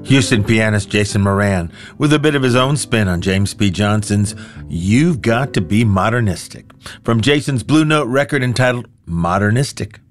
Houston pianist Jason Moran, with a bit of his own spin on James P. Johnson's You've Got to Be Modernistic, from Jason's Blue Note record entitled Modernistic.